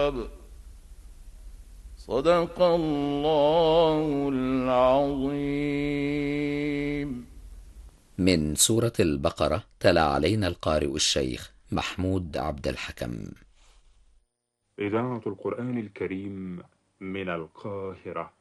صدق الله العظيم. من سورة البقرة تلا علينا القارئ الشيخ محمود عبد الحكم. إذاعة القرآن الكريم من القاهرة.